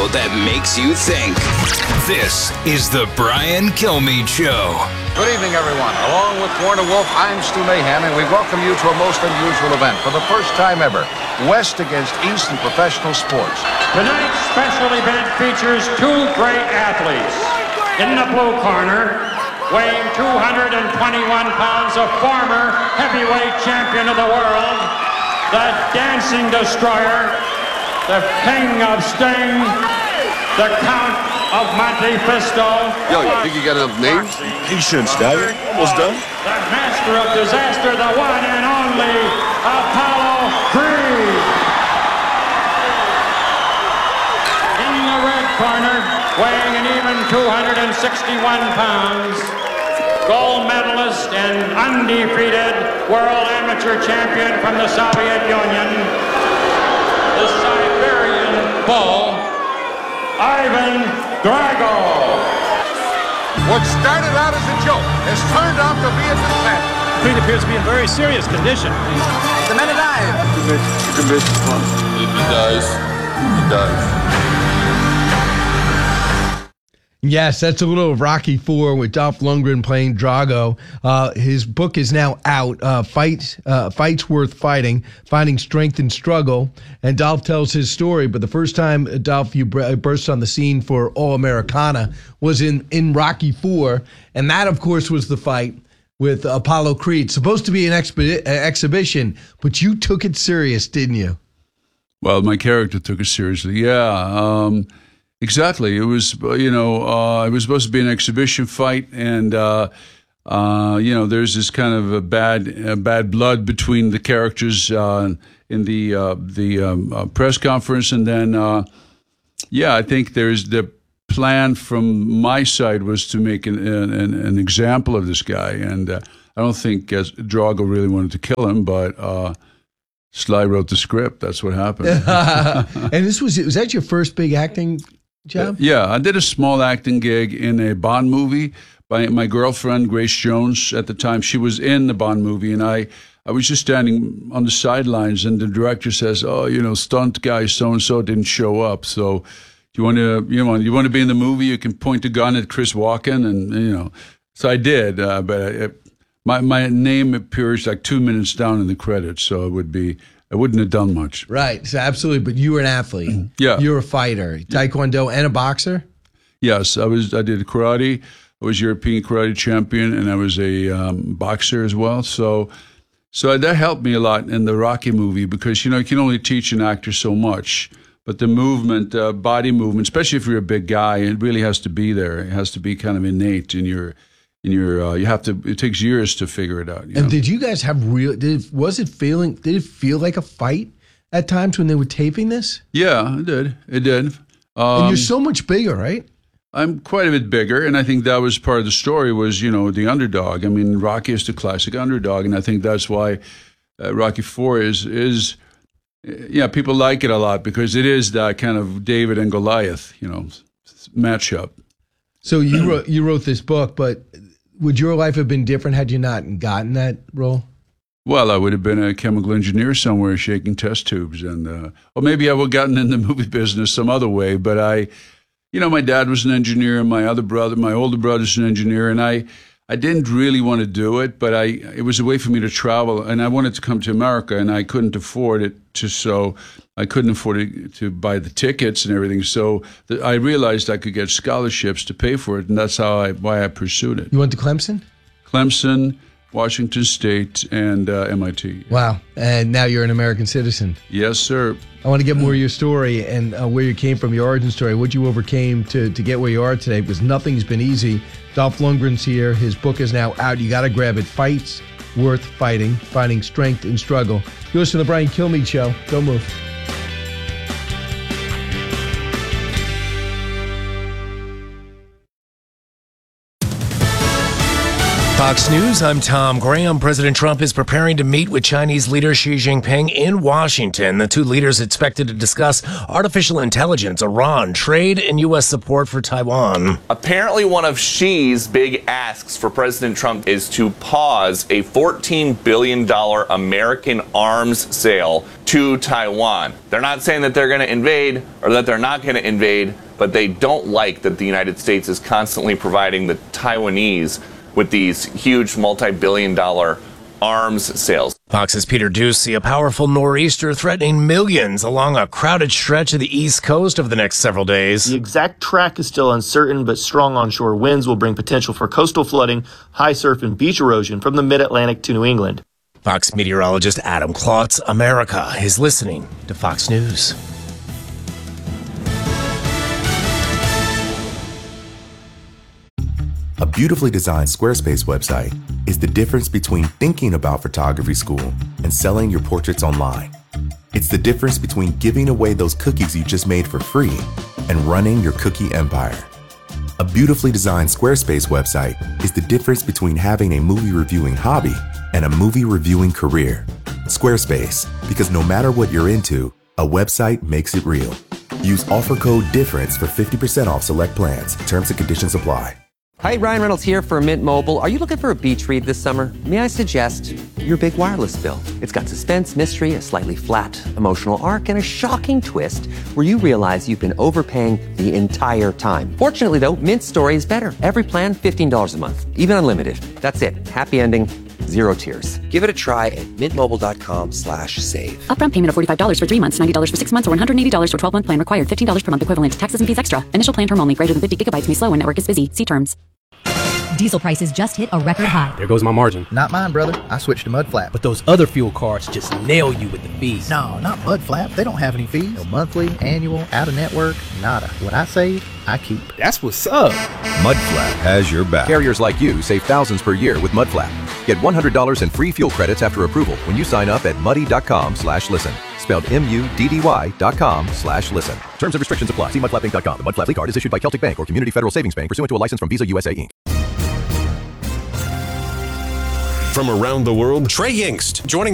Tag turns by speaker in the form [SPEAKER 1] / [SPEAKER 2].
[SPEAKER 1] show that makes you think. This is the Brian Kilmeade Show.
[SPEAKER 2] Good evening, everyone. Along with Warner Wolf, I'm Stu Mahan, and we welcome you to a most unusual event. For the first time ever, West against East in professional sports.
[SPEAKER 3] Tonight's special event features two great athletes. In the blue corner, weighing 221 pounds, a former heavyweight champion of the world, the Dancing Destroyer, the King of Sting, the Count of Monte Cristo.
[SPEAKER 4] Yo, you think you got enough names?
[SPEAKER 5] Patience, David. Almost done.
[SPEAKER 3] The master of disaster, the one and only Apollo Creed. In the red corner, weighing an even 261 pounds, gold medalist and undefeated world amateur champion from the Soviet Union, the Siberian Bull, Ivan Drago.
[SPEAKER 2] What started out as a joke has turned out to be a disaster.
[SPEAKER 6] Creed appears to be in very serious condition.
[SPEAKER 7] The man alive.
[SPEAKER 4] If he dies, he dies.
[SPEAKER 8] Yes, that's a little of Rocky IV with Dolph Lundgren playing Drago. His book is now out, Fights Worth Fighting, Finding Strength in Struggle. And Dolph tells his story, but the first time, Dolph, you burst on the scene for All-Americana was in Rocky IV. And that, of course, was the fight with Apollo Creed. Supposed to be an exhibition, but you took it serious, didn't you?
[SPEAKER 9] Well, my character took it seriously, yeah. Exactly. It was, it was supposed to be an exhibition fight, and there's this kind of a bad blood between the characters in the press conference, and then I think there's the plan from my side was to make an example of this guy, and I don't think Drago really wanted to kill him, but. Sly wrote the script. That's what happened.
[SPEAKER 8] And was that your first big acting job?
[SPEAKER 9] Yeah, I did a small acting gig in a Bond movie by my girlfriend, Grace Jones, at the time. She was in the Bond movie, and I was just standing on the sidelines, and the director says, stunt guy so-and-so didn't show up, so you want to be in the movie? You can point a gun at Chris Walken, and, So I did, but my name appears like 2 minutes down in the credits, so I wouldn't have done much.
[SPEAKER 8] Right, so absolutely. But you were an athlete.
[SPEAKER 9] Yeah,
[SPEAKER 8] you were a fighter, Taekwondo, and a boxer.
[SPEAKER 9] Yes, I did karate. I was European karate champion, and I was a boxer as well. So that helped me a lot in the Rocky movie because you can only teach an actor so much. But the movement, body movement, especially if you're a big guy, it really has to be there. It has to be kind of innate in your. It takes years to figure it out.
[SPEAKER 8] And did you guys have did it feel like a fight at times when they were taping this?
[SPEAKER 9] Yeah, it did.
[SPEAKER 8] And you're so much bigger, right?
[SPEAKER 9] I'm quite a bit bigger, and I think that was part of the story was, the underdog. I mean, Rocky is the classic underdog, and I think that's why Rocky IV is people like it a lot because it is that kind of David and Goliath, matchup.
[SPEAKER 8] So you wrote this book, but would your life have been different had you not gotten that role?
[SPEAKER 9] Well, I would have been a chemical engineer somewhere shaking test tubes, and or maybe I would have gotten in the movie business some other way. But my dad was an engineer, and my older brother's an engineer, and I didn't really want to do it, but it was a way for me to travel, and I wanted to come to America, and I couldn't afford it I couldn't afford it to buy the tickets and everything. So I realized I could get scholarships to pay for it, and that's why I pursued it.
[SPEAKER 8] You went to Clemson?
[SPEAKER 9] Clemson, Washington State, and MIT.
[SPEAKER 8] Wow. And now you're an American citizen.
[SPEAKER 9] Yes, sir.
[SPEAKER 8] I want to get more of your story and where you came from, your origin story, what you overcame to get where you are today, because nothing's been easy. Dolph Lundgren's here. His book is now out. You got to grab it. Fights Worth Fighting, Finding Strength in Struggle. You listen to The Brian Kilmeade Show. Don't move.
[SPEAKER 10] Fox News, I'm Tom Graham. President Trump is preparing to meet with Chinese leader Xi Jinping in Washington. The two leaders expected to discuss artificial intelligence, Iran, trade, and U.S. support for Taiwan.
[SPEAKER 11] Apparently, one of Xi's big asks for President Trump is to pause a $14 billion American arms sale to Taiwan. They're not saying that they're going to invade or that they're not going to invade, but they don't like that the United States is constantly providing the Taiwanese with these huge multi-billion-dollar arms sales.
[SPEAKER 10] Fox's Peter Ducey, a powerful nor'easter threatening millions along a crowded stretch of the East Coast over the next several days.
[SPEAKER 12] The exact track is still uncertain, but strong onshore winds will bring potential for coastal flooding, high surf, and beach erosion from the mid-Atlantic to New England.
[SPEAKER 10] Fox meteorologist Adam Klotz, America is listening to Fox News.
[SPEAKER 13] A beautifully designed Squarespace website is the difference between thinking about photography school and selling your portraits online. It's the difference between giving away those cookies you just made for free and running your cookie empire. A beautifully designed Squarespace website is the difference between having a movie reviewing hobby and a movie reviewing career. Squarespace, because no matter what you're into, a website makes it real. Use offer code DIFFERENCE for 50% off select plans. Terms and conditions apply.
[SPEAKER 14] Hi, Ryan Reynolds here for Mint Mobile. Are you looking for a beach read this summer? May I suggest your big wireless bill? It's got suspense, mystery, a slightly flat emotional arc, and a shocking twist where you realize you've been overpaying the entire time. Fortunately, though, Mint's story is better. Every plan, $15 a month, even unlimited. That's it. Happy ending, zero tears. Give it a try at mintmobile.com/save.
[SPEAKER 15] Upfront payment of $45 for 3 months, $90 for 6 months, or $180 for 12-month plan required. $15 per month equivalent. Taxes and fees extra. Initial plan term only. Greater than 50 gigabytes may slow when network is busy. See terms.
[SPEAKER 16] Diesel prices just hit a record high.
[SPEAKER 17] There goes my margin.
[SPEAKER 18] Not mine, brother. I switched to Mudflap.
[SPEAKER 17] But those other fuel cards just nail you with the fees.
[SPEAKER 18] No, not Mudflap. They don't have any fees. No monthly, annual, out-of-network, nada. What I save, I keep.
[SPEAKER 17] That's what's up.
[SPEAKER 19] Mudflap has your back. Carriers like you save thousands per year with Mudflap. Get $100 in free fuel credits after approval when you sign up at muddy.com/listen. Spelled MUDDY.com/listen. Terms and restrictions apply. See mudflapping.com. The Mudflap card is issued by Celtic Bank or Community Federal Savings Bank pursuant to a license from Visa USA Inc.
[SPEAKER 20] From around the world, Trey Yingst joining